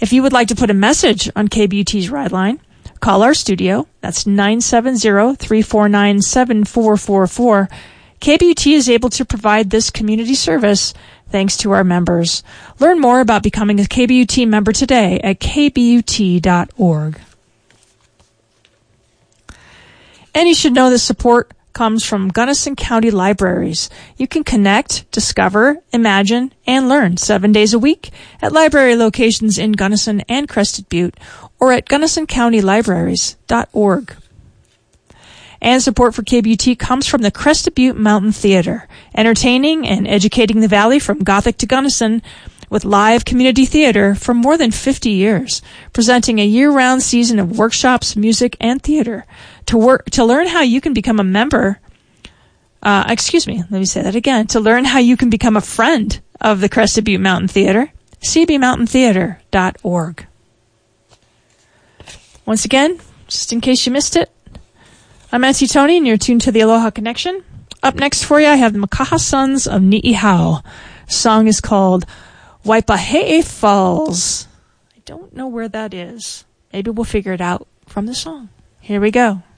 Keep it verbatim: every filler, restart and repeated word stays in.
If you would like to put a message on K B U T's Ride Line, call our studio. That's nine seven zero, three four nine, seven four four four. K B U T is able to provide this community service thanks to our members. Learn more about becoming a K B U T member today at k b u t dot org. And you should know this support comes from Gunnison County Libraries. You can connect, discover, imagine, and learn seven days a week at library locations in Gunnison and Crested Butte or at gunnison county libraries dot org. And support for K B U T comes from the Crested Butte Mountain Theater, entertaining and educating the Valley from Gothic to Gunnison with live community theater for more than fifty years, presenting a year-round season of workshops, music, and theater. To work, to learn how you can become a member, uh, excuse me, let me say that again. To learn how you can become a friend of the Crested Butte Mountain Theater, c b mountain theater dot org. Once again, just in case you missed it, I'm Auntie Tony, and you're tuned to the Aloha Connection. Up next for you, I have the Makaha Sons of Ni'ihau. The song is called Waipahe'e Falls. I don't know where that is. Maybe we'll figure it out from the song. Here we go.